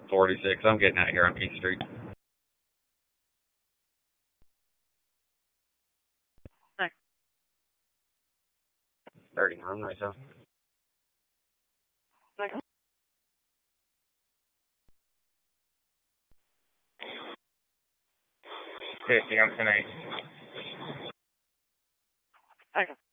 46. I'm getting out of here on East Street. Thanks. 39 right now. Thanks. 50 on tonight. Thanks.